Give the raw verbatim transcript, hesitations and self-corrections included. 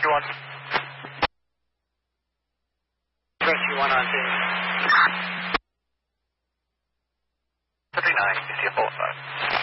fifty-one. fifty-one on team. fifty-nine, you see a bullet five.